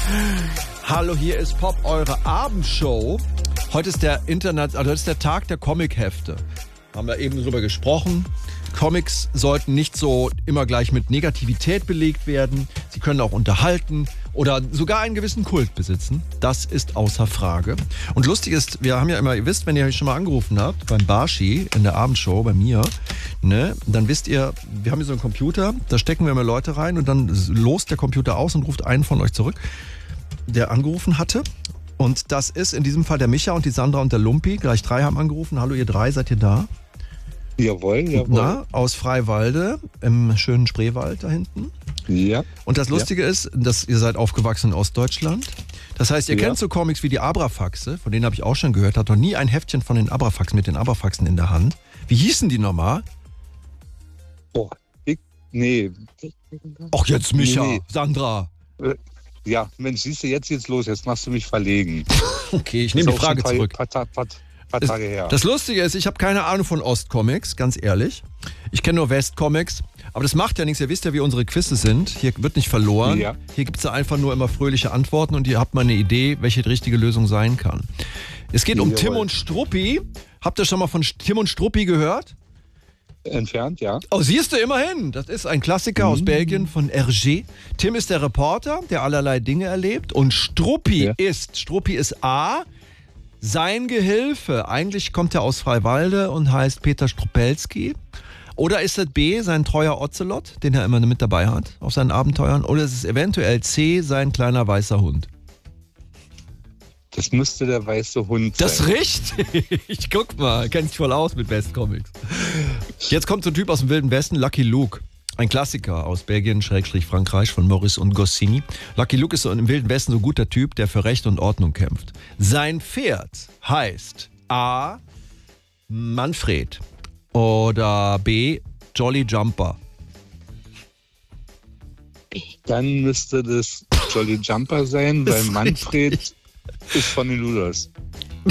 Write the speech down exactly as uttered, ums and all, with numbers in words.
Hallo, hier ist Pop, eure Abendshow. Heute ist der Internet, also heute ist der Tag der Comichefte. Haben wir eben drüber gesprochen. Comics sollten nicht so immer gleich mit Negativität belegt werden. Sie können auch unterhalten oder sogar einen gewissen Kult besitzen. Das ist außer Frage. Und lustig ist, wir haben ja immer, ihr wisst, wenn ihr mich schon mal angerufen habt, beim Barshi in der Abendshow bei mir, ne, dann wisst ihr, wir haben hier so einen Computer, da stecken wir immer Leute rein und dann lost der Computer aus und ruft einen von euch zurück, der angerufen hatte. Und das ist in diesem Fall der Micha und die Sandra und der Lumpi. Gleich drei haben angerufen. Hallo ihr drei, seid ihr da? Jawohl, jawohl. Na, aus Freiwalde, im schönen Spreewald da hinten. Ja. Und das Lustige ja. ist, dass ihr seid aufgewachsen in Ostdeutschland. Das heißt, ihr ja. kennt so Comics wie die Abrafaxe, von denen habe ich auch schon gehört, hat noch nie ein Heftchen von den Abrafaxen mit den Abrafaxen in der Hand. Wie hießen die nochmal? Oh, ich, nee. Ach jetzt, Micha, nee. Sandra. Ja, Mensch, siehst du, jetzt geht's los, jetzt machst du mich verlegen. Okay, ich nehme die Frage paar, zurück. Paar, paar, paar, paar Tage her. Das Lustige ist, ich habe keine Ahnung von Ostcomics, ganz ehrlich. Ich kenne nur Westcomics. Aber das macht ja nichts. Ihr wisst ja, wie unsere Quizze sind. Hier wird nicht verloren. Ja. Hier gibt es ja einfach nur immer fröhliche Antworten und ihr habt mal eine Idee, welche die richtige Lösung sein kann. Es geht um Jawohl. Tim und Struppi. Habt ihr schon mal von Tim und Struppi gehört? Entfernt, ja. Oh, siehst du, immerhin. Das ist ein Klassiker mhm. aus Belgien von Hergé. Tim ist der Reporter, der allerlei Dinge erlebt. Und Struppi ja. ist, Struppi ist A, sein Gehilfe. Eigentlich kommt er aus Freiwalde und heißt Peter Strupelski. Oder ist es B, sein treuer Ocelot, den er immer mit dabei hat auf seinen Abenteuern? Oder ist es eventuell C, sein kleiner weißer Hund? Das müsste der weiße Hund das sein. Das richtig. Guck mal, kennt sich voll aus mit Westcomics. Jetzt kommt so ein Typ aus dem Wilden Westen, Lucky Luke. Ein Klassiker aus Belgien, Schrägstrich Frankreich von Maurice und Goscinny. Lucky Luke ist so im Wilden Westen so ein guter Typ, der für Recht und Ordnung kämpft. Sein Pferd heißt A. Manfred oder B. Jolly Jumper. Dann müsste das Jolly Jumper sein, weil Manfred ist von den Luders.